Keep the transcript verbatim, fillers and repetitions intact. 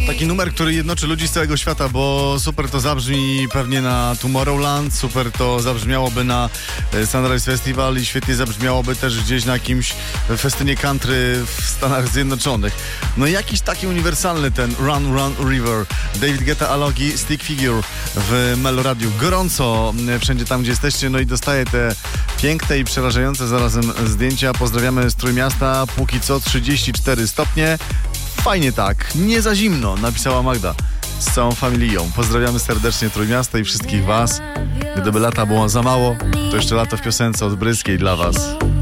Taki numer, który jednoczy ludzi z całego świata, bo super to zabrzmi pewnie na Tomorrowland, super to zabrzmiałoby na Sunrise Festival i świetnie zabrzmiałoby też gdzieś na jakimś festynie country w Stanach Zjednoczonych. No jakiś taki uniwersalny ten Run Run River. David Guetta, Alogi, Stick Figure w Meloradiu. Gorąco wszędzie tam, gdzie jesteście, no i dostaję te piękne i przerażające zarazem zdjęcia. Pozdrawiamy z Trójmiasta, póki co trzydzieści cztery stopnie. Fajnie tak, nie za zimno, napisała Magda z całą familią. Pozdrawiamy serdecznie Trójmiasto i wszystkich was. Gdyby lata było za mało, to jeszcze lato w piosence od Bryskiej dla was.